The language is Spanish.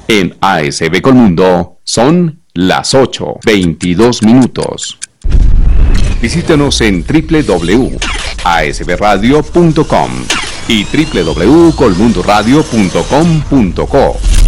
En ASB Colmundo son las 8:22. Visítenos en www.asbradio.com y www.colmundoradio.com.co.